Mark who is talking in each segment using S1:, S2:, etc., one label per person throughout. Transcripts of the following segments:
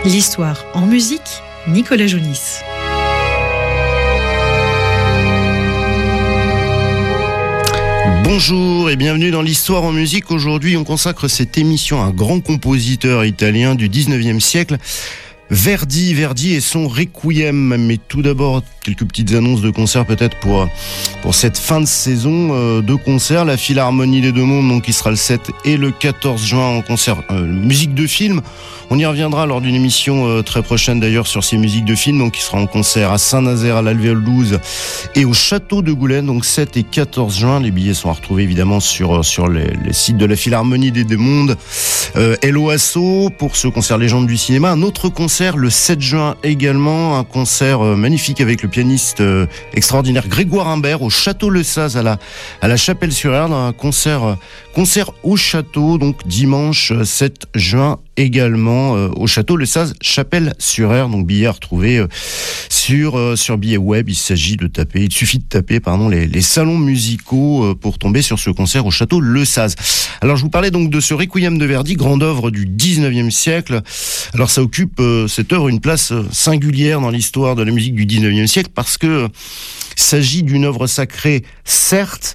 S1: L'histoire en musique, Nicolas Jounis.
S2: Bonjour et bienvenue dans l'histoire en musique. Aujourd'hui, on consacre cette émission à un grand compositeur italien du 19e siècle, Verdi et son Requiem. Mais tout d'abord, quelques petites annonces de concerts peut-être pour cette fin de saison de concerts. La Philharmonie des Deux Mondes, donc, qui sera le 7 et le 14 juin en concert musique de film. On y reviendra lors d'une émission très prochaine d'ailleurs sur ces musiques de film, donc qui sera en concert à Saint-Nazaire, à l'Alvéole 12 et au Château de Goulaine, donc 7 et 14 juin. Les billets sont à retrouver évidemment sur les sites de la Philharmonie des Deux Mondes. LOASO pour ce concert Légende du cinéma. Un autre concert le 7 juin également, un concert magnifique avec le pianiste extraordinaire Grégoire Imbert au Château Le Saz à la Chapelle-sur-Erdre. Un concert au château, donc dimanche 7 juin également au Château Le Saz, Chapelle-sur-Erdre. Donc billets à retrouver sur billets web. Il suffit de taper les salons musicaux pour tomber sur ce concert au Château Le Saz. Alors je vous parlais donc de ce Requiem de Verdi, grande œuvre du 19e siècle. Alors ça occupe cette œuvre une place singulière dans l'histoire de la musique du 19e siècle parce que il s'agit d'une œuvre sacrée, certes,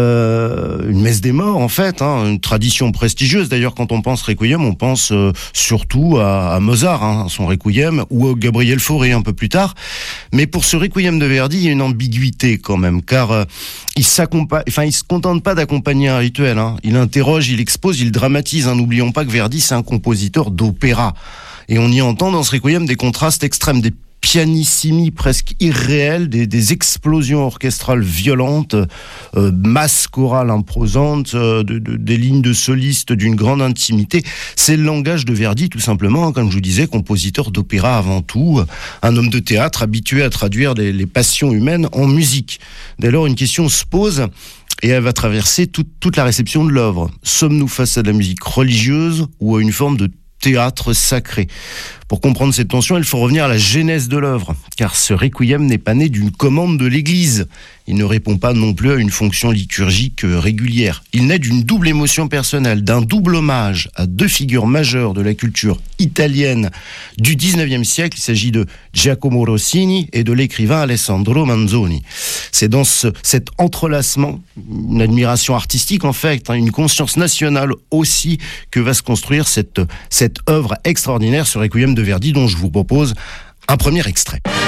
S2: une messe des morts en fait, une tradition prestigieuse. D'ailleurs, quand on pense Requiem, on pense surtout à Mozart, son Requiem, ou à Gabriel Fauré un peu plus tard. Mais pour ce Requiem de Verdi, il y a une ambiguïté quand même, car il se contente pas d'accompagner un rituel. Il interroge, il expose, il dramatise. N'oublions pas que Verdi, c'est un compositeur d'opéra, et on y entend dans ce Requiem des contrastes extrêmes, des pianissimi presque irréels, des explosions orchestrales violentes, masses chorales imposantes, des lignes de solistes d'une grande intimité. C'est le langage de Verdi tout simplement, comme je vous disais, compositeur d'opéra avant tout, un homme de théâtre habitué à traduire les passions humaines en musique. Dès lors, une question se pose et elle va traverser toute la réception de l'œuvre. Sommes-nous face à de la musique religieuse ou à une forme de théâtre sacré? Pour comprendre cette tension, il faut revenir à la genèse de l'œuvre, car ce Requiem n'est pas né d'une commande de l'Église. Il ne répond pas non plus à une fonction liturgique régulière. Il naît d'une double émotion personnelle, d'un double hommage à deux figures majeures de la culture italienne du 19e siècle. Il s'agit de Giacomo Rossini et de l'écrivain Alessandro Manzoni. C'est dans cet entrelacement, une admiration artistique en fait, une conscience nationale aussi, que va se construire cette œuvre extraordinaire, ce Requiem de Verdi, dont je vous propose un premier extrait.